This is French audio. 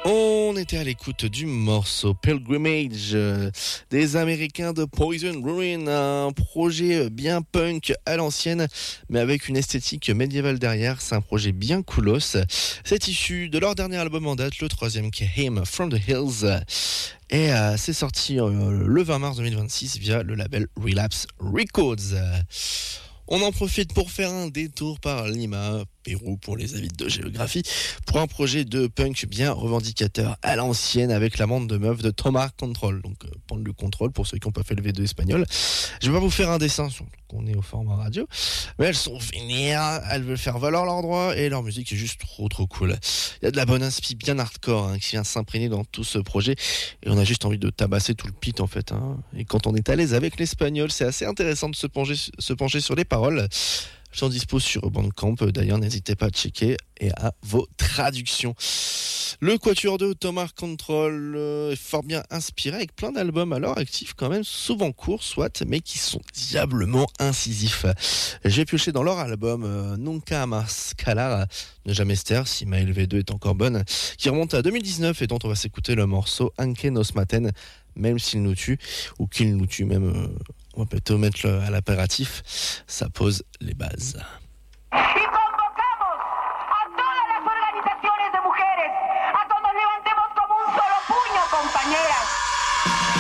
On était à l'écoute du morceau Pilgrimage des Américains de Poison Ruin, un projet bien punk à l'ancienne, mais avec une esthétique médiévale derrière. C'est un projet bien coolos. C'est issu de leur dernier album en date, le troisième qui est Hymn from the Hills. Et c'est sorti le 20 mars 2026 via le label Relapse Records. On en profite pour faire un détour par Lima, Pérou pour les avides de géographie, pour un projet de punk bien revendicateur à l'ancienne avec la bande de meufs de Tomar Control. Donc prendre le contrôle pour ceux qui n'ont pas fait le V2 espagnol. Je vais pas vous faire un dessin, qu'on est au format radio, mais elles sont vénères, elles veulent faire valoir leurs droits et leur musique est juste trop cool. Il y a de la bonne inspi bien hardcore qui vient s'imprégner dans tout ce projet et on a juste envie de tabasser tout le pit en fait. Et quand on est à l'aise avec l'espagnol, c'est assez intéressant de se pencher sur les paroles. Je t'en dispose sur Bandcamp, d'ailleurs n'hésitez pas à checker et à vos traductions. Le quatuor de Tomar Control est fort bien inspiré avec plein d'albums à leur actif quand même, souvent courts soit, mais qui sont diablement incisifs. J'ai pioché dans leur album Nunca Más Calar, ne jamais se taire si ma LV2 est encore bonne, qui remonte à 2019 et dont on va s'écouter le morceau Anque nos maten, même s'il nous tue, ou qu'il nous tue même... on va plutôt mettre à l'impératif, ça pose les bases.